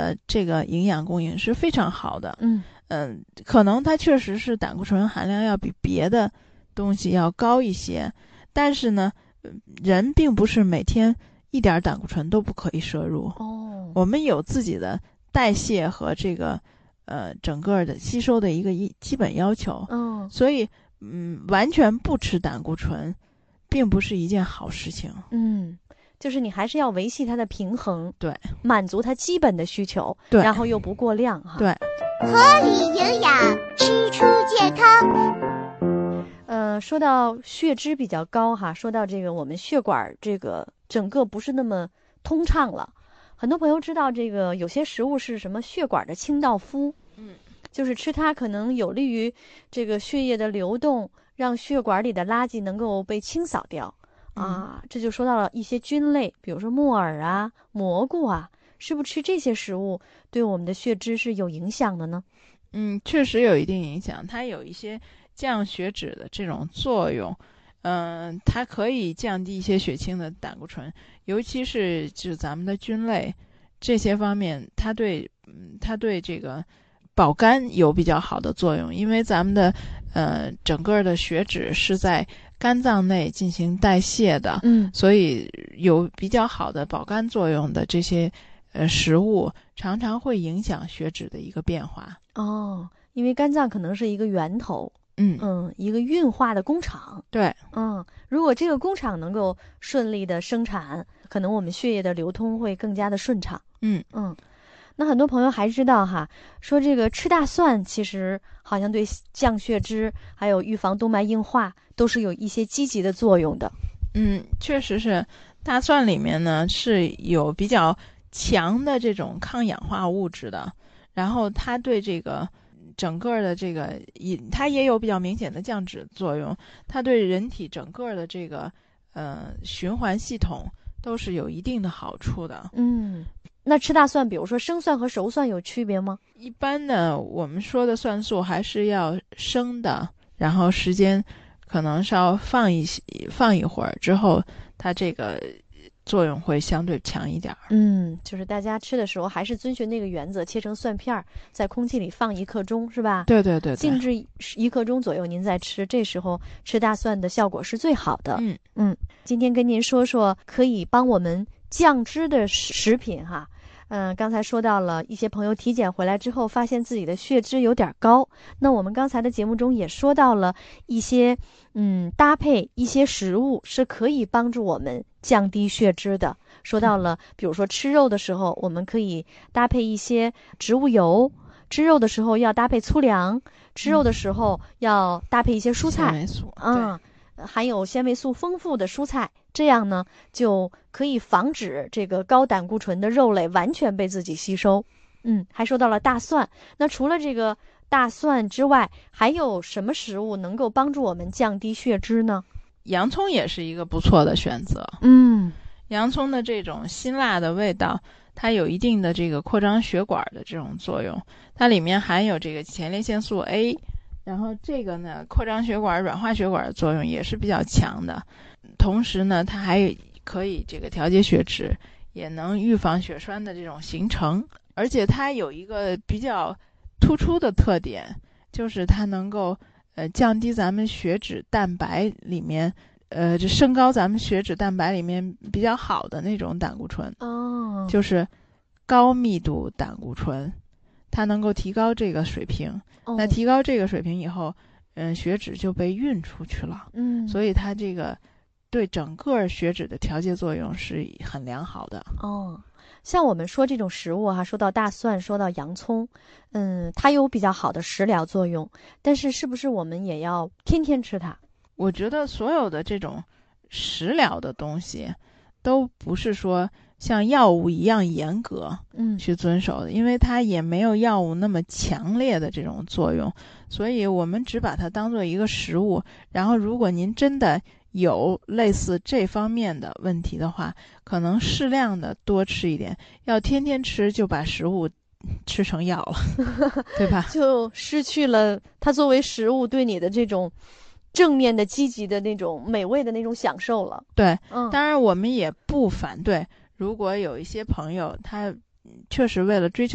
的这个营养供应是非常好的。可能它确实是胆固醇含量要比别的东西要高一些，但是呢，人并不是每天一点胆固醇都不可以摄入。我们有自己的代谢和这个整个的吸收的一个基本要求。所以完全不吃胆固醇并不是一件好事情。 就是你还是要维系它的平衡， 对， 满足它基本的需求， 对， 然后又不过量哈。 对， 合理营养，吃出健康。 说到血脂比较高哈，说到这个我们血管这个整个不是那么通畅了，很多朋友知道这个有些食物是什么血管的清道夫，就是吃它可能有利于这个血液的流动，让血管里的垃圾能够被清扫掉。这就说到了一些菌类，比如说木耳啊、蘑菇啊，是不是吃这些食物对我们的血脂是有影响的呢？ 确实有一定影响，它有一些降血脂的这种作用。它可以降低一些血清的胆固醇，尤其是就是咱们的菌类这些方面，它对这个保肝有比较好的作用，因为咱们的整个的血脂是在肝脏内进行代谢的，所以有比较好的保肝作用的这些食物常常会影响血脂的一个变化。 因为肝脏可能是一个源头，一个运化的工厂。 对， 如果这个工厂能够顺利的生产，可能我们血液的流通会更加的顺畅。那很多朋友还知道哈，说这个吃大蒜其实好像对降血脂还有预防动脉硬化都是有一些积极的作用的。 确实是，大蒜里面呢是有比较强的这种抗氧化物质的，然后它对这个整个的这个它也有比较明显的降脂作用，它对人体整个的这个循环系统都是有一定的好处的。 那吃大蒜，比如说生蒜和熟蒜有区别吗？ 一般呢，我们说的蒜素还是要生的，然后时间可能是要放一会儿之后，它这个作用会相对强一点。 就是大家吃的时候还是遵循那个原则，切成蒜片，在空气里放1刻钟，是吧？ 对对对， 静置1刻钟左右，您再吃，这时候吃大蒜的效果是最好的。今天跟您说说可以帮我们降脂的食品哈。刚才说到了一些朋友体检回来之后发现自己的血脂有点高，那我们刚才的节目中也说到了一些搭配一些食物是可以帮助我们降低血脂的。说到了比如说吃肉的时候我们可以搭配一些植物油，吃肉的时候要搭配粗粮，吃肉的时候要搭配一些蔬菜， 纤维素， 含有纤维素丰富的蔬菜，这样呢就可以防止这个高胆固醇的肉类完全被自己吸收。还说到了大蒜，那除了这个大蒜之外，还有什么食物能够帮助我们降低血脂呢？ 洋葱也是一个不错的选择。洋葱的这种辛辣的味道，它有一定的这个扩张血管的这种作用，它里面含有这个前列腺素 A，然后这个呢，扩张血管、软化血管的作用也是比较强的。同时呢，它还可以这个调节血脂，也能预防血栓的这种形成。而且它有一个比较突出的特点，就是它能够降低咱们血脂蛋白里面就升高咱们血脂蛋白里面比较好的那种胆固醇。就是高密度胆固醇，它能够提高这个水平。那提高这个水平以后，血脂就被运出去了。所以它这个对整个血脂的调节作用是很良好的。 像我们说这种食物说到大蒜，说到洋葱，它有比较好的食疗作用，但是是不是我们也要天天吃它？ 我觉得所有的这种食疗的东西都不是说像药物一样严格去遵守的，因为它也没有药物那么强烈的这种作用，所以我们只把它当做一个食物。然后如果您真的有类似这方面的问题的话，可能适量的多吃一点，要天天吃就把食物吃成药了对吧？ 就失去了它作为食物对你的这种正面的积极的那种美味的那种享受了。 对，当然我们也不反对，如果有一些朋友他确实为了追求